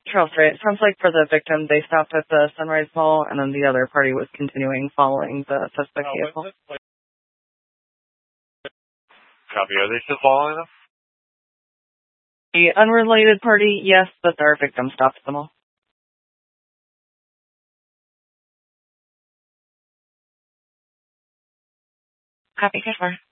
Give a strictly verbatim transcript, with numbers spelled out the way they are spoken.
Charles, right? It sounds like for the victim, they stopped at the Sunrise Mall, and then the other party was continuing following the suspect vehicle. Copy. Are they still following them? The unrelated party, yes, but our victim stopped them all. Copy, Kishore.